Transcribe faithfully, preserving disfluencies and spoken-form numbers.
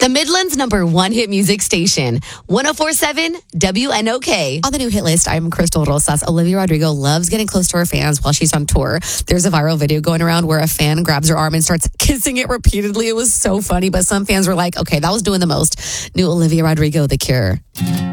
The Midland's number one hit music station, one oh four point seven W N O K. On the new hit list, I'm Crystal Rosas. Olivia Rodrigo loves getting close to her fans while she's on tour. There's a viral video going around where a fan grabs her arm and starts kissing it repeatedly. It was so funny, but some fans were like, okay, that was doing the most. New Olivia Rodrigo, The Cure.